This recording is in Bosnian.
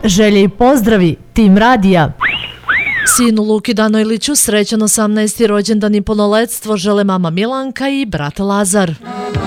Želje i pozdravi, tim radija. Sinu Luki Danojliću srećan 18. rođendan i punoletstvo žele mama Milanka i brat Lazar.